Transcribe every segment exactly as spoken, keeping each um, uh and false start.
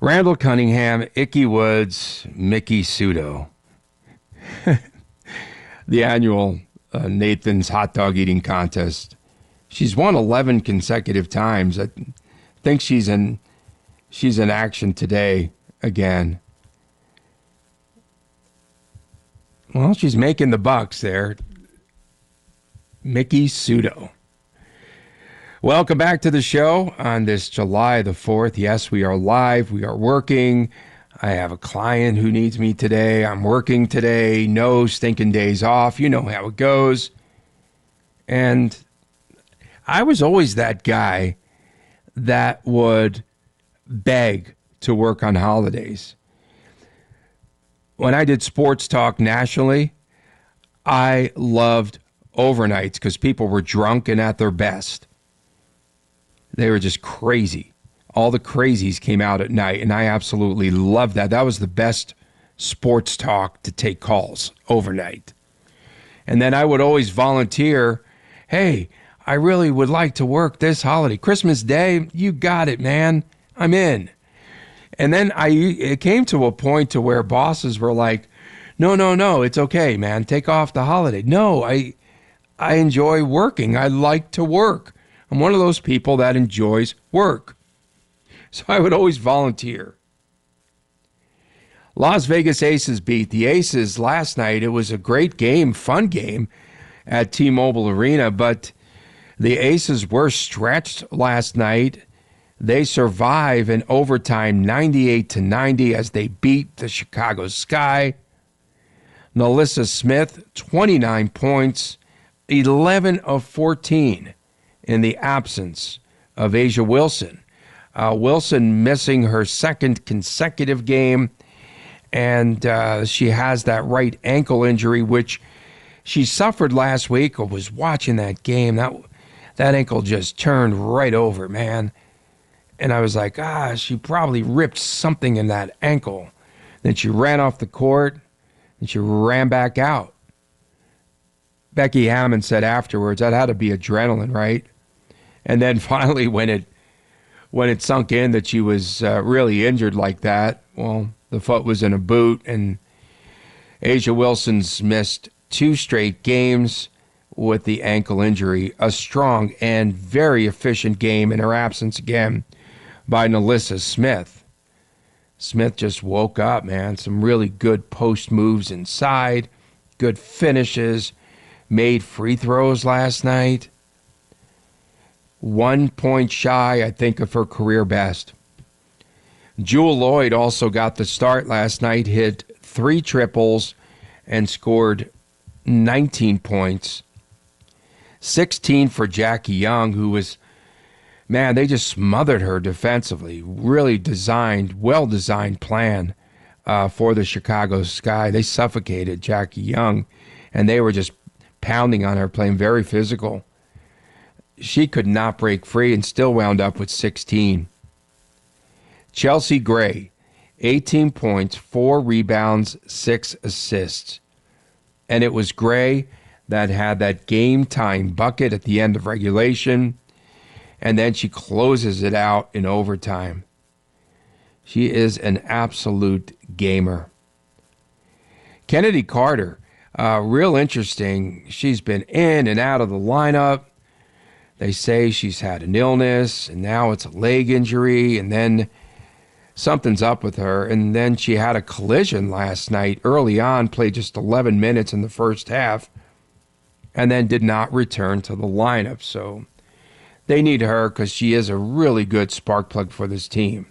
Randall Cunningham, Ickey Woods, Mickey Sudo. The annual uh, Nathan's hot dog eating contest. She's won eleven consecutive times. I think she's in she's in action today again. Well, she's making the bucks there. Mickey Sudo. Welcome back to the show on this July the fourth. Yes, we are live. We are working. I have a client who needs me today. I'm working today. No stinking days off. You know how it goes. And I was always that guy that would beg to work on holidays. When I did sports talk nationally, I loved overnights because people were drunk and at their best. They were just crazy. All the crazies came out at night, and I absolutely loved that. That was the best sports talk to take calls overnight. And then I would always volunteer, hey, I really would like to work this holiday. Christmas Day, you got it, man. I'm in. And then I it came to a point to where bosses were like, no, no, no, it's okay, man. Take off the holiday. No, I I enjoy working. I like to work. I'm one of those people that enjoys work. So I would always volunteer. Las Vegas Aces beat the Aces last night. It was a great game, fun game at T-Mobile Arena, but the Aces were stretched last night. They survive in overtime ninety-eight to ninety as they beat the Chicago Sky. NaLyssa Smith, twenty-nine points, eleven of fourteen in the absence of A'ja Wilson. Uh, Wilson missing her second consecutive game, and uh, she has that right ankle injury, which she suffered last week. I was watching that game. That, that ankle just turned right over, man. And I was like, ah, she probably ripped something in that ankle. Then she ran off the court, and she ran back out. Becky Hammon said afterwards, that had to be adrenaline, right? And then finally, when it when it sunk in that she was uh, really injured like that, well, the foot was in a boot, and A'ja Wilson's missed two straight games with the ankle injury. A strong and very efficient game in her absence again by NaLyssa Smith. Smith just woke up, man. Some really good post moves inside, good finishes, made free throws last night. One point shy, I think, of her career best. Jewell Loyd also got the start last night, hit three triples and scored nineteen points. sixteen for Jackie Young, who was, man, they just smothered her defensively. Really designed, well-designed plan uh, for the Chicago Sky. They suffocated Jackie Young, and they were just pounding on her, playing very physical. She could not break free and still wound up with sixteen. Chelsea Gray, eighteen points, four rebounds, six assists. And it was Gray that had that game-time bucket at the end of regulation, and then she closes it out in overtime. She is an absolute gamer. Kennedy Carter, uh, real interesting. She's been in and out of the lineup. They say she's had an illness, and now it's a leg injury, and then something's up with her. And then she had a collision last night early on, played just eleven minutes in the first half, and then did not return to the lineup. So they need her because she is a really good spark plug for this team.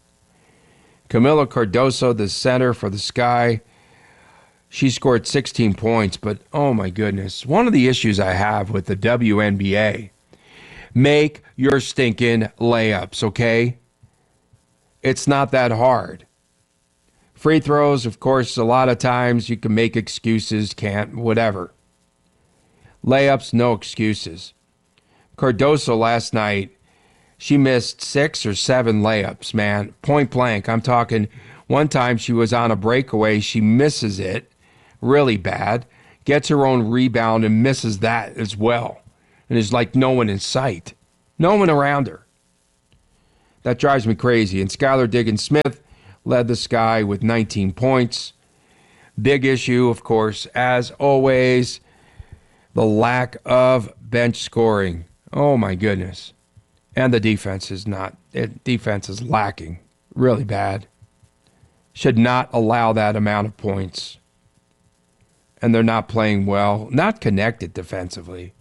Camila Cardoso, the center for the Sky, she scored sixteen points, but oh my goodness. One of the issues I have with the W N B A, make your stinking layups, okay? It's not that hard. Free throws, of course, a lot of times you can make excuses, can't, whatever. Layups, no excuses. Cardoso last night, she missed six or seven layups, man. Point blank. I'm talking one time she was on a breakaway. She misses it really bad, gets her own rebound and misses that as well. And there's like no one in sight. No one around her. That drives me crazy. And Skylar Diggins-Smith led the Sky with nineteen points. Big issue, of course, as always, the lack of bench scoring. Oh, my goodness. And the defense is not, it, defense is lacking really bad. Should not allow that amount of points. And they're not playing well, not connected defensively.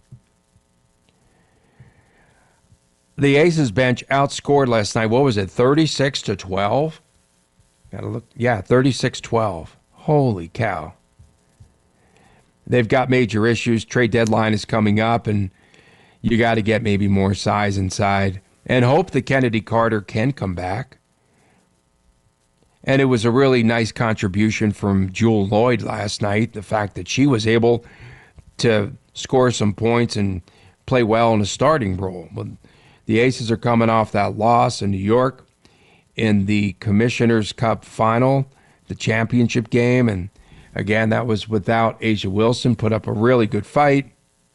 The Aces bench outscored last night. What was it, thirty-six to twelve? Gotta look. Yeah, thirty-six twelve. Holy cow. They've got major issues. Trade deadline is coming up, and you got to get maybe more size inside and hope that Kennedy Carter can come back. And it was a really nice contribution from Jewell Loyd last night, the fact that she was able to score some points and play well in a starting role. But the Aces are coming off that loss in New York in the Commissioner's Cup final, the championship game. And again, that was without A'ja Wilson, put up a really good fight.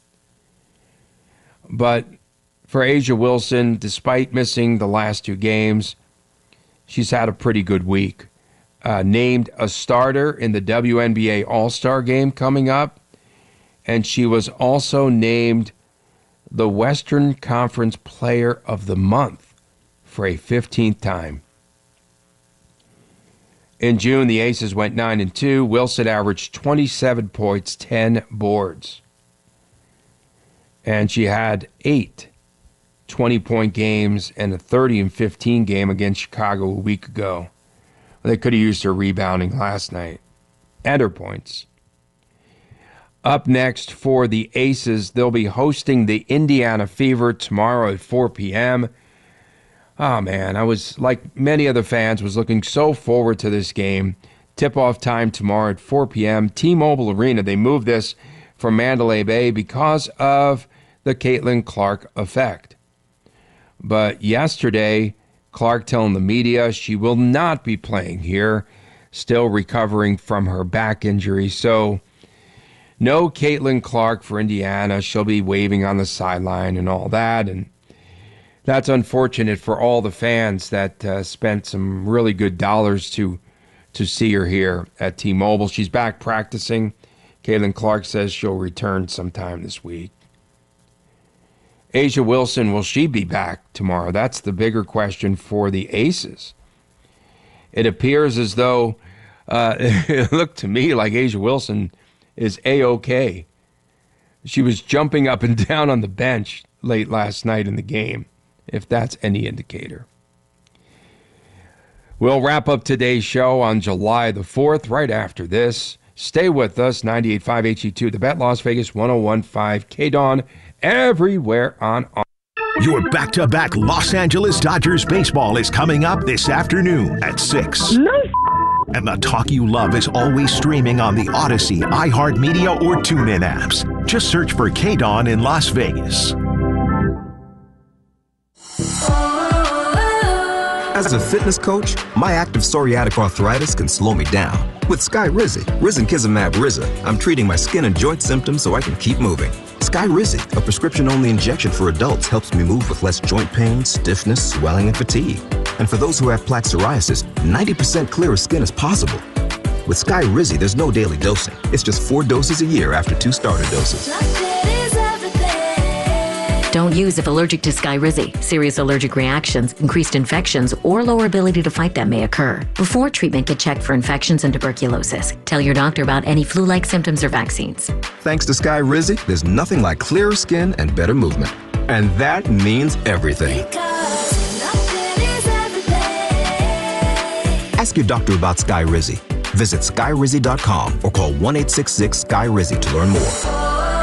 But for A'ja Wilson, despite missing the last two games, she's had a pretty good week. Uh, named a starter in the W N B A All-Star game coming up. And she was also named the Western Conference Player of the Month for a fifteenth time. In June, the Aces went nine and two. Wilson averaged twenty-seven points, ten boards. And she had eight twenty-point games and a thirty and fifteen game against Chicago a week ago. They could have used her rebounding last night and her points. Up next for the Aces, they'll be hosting the Indiana Fever tomorrow at four p.m. Oh, man, I was, like many other fans, was looking so forward to this game. Tip-off time tomorrow at four p.m. T-Mobile Arena. They moved this from Mandalay Bay because of the Caitlin Clark effect. But yesterday, Clark telling the media she will not be playing here, still recovering from her back injury. So no Caitlin Clark for Indiana. She'll be waving on the sideline and all that. And that's unfortunate for all the fans that uh, spent some really good dollars to to see her here at T-Mobile. She's back practicing. Caitlin Clark says she'll return sometime this week. A'ja Wilson, will she be back tomorrow? That's the bigger question for the Aces. It appears as though uh, it looked to me like A'ja Wilson is A-OK. She was jumping up and down on the bench late last night in the game, if that's any indicator. We'll wrap up today's show on July the fourth, right after this. Stay with us, ninety-eight point five H E two, The Bet, Las Vegas, one oh one point five K D O N, everywhere on. Your back-to-back Los Angeles Dodgers baseball is coming up this afternoon at six. No. And the talk you love is always streaming on the Odyssey, iHeartMedia, or TuneIn apps. Just search for K D O N in Las Vegas. As a fitness coach, my active psoriatic arthritis can slow me down. With Skyrizi, risankizumab Riza, I'm treating my skin and joint symptoms so I can keep moving. Skyrizi, a prescription-only injection for adults, helps me move with less joint pain, stiffness, swelling, and fatigue. And for those who have plaque psoriasis, ninety percent clearer skin is possible. With Skyrizi, there's no daily dosing. It's just four doses a year after two starter doses. Don't use if allergic to Skyrizi. Serious allergic reactions, increased infections, or lower ability to fight them may occur. Before treatment, get checked for infections and tuberculosis. Tell your doctor about any flu-like symptoms or vaccines. Thanks to Skyrizi, there's nothing like clearer skin and better movement. And that means everything. Ask your doctor about Skyrizi. Visit Skyrizi dot com or call one eight six six S K Y R I Z I to learn more.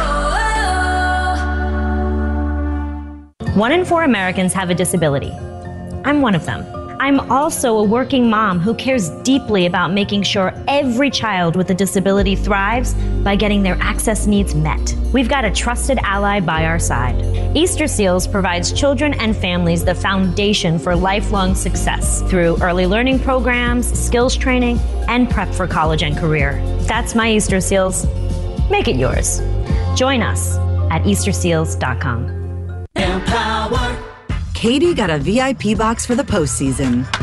One in four Americans have a disability. I'm one of them. I'm also a working mom who cares deeply about making sure every child with a disability thrives by getting their access needs met. We've got a trusted ally by our side. Easter Seals provides children and families the foundation for lifelong success through early learning programs, skills training, and prep for college and career. That's my Easter Seals. Make it yours. Join us at Easter Seals dot com. Empower Katie got a V I P box for the postseason.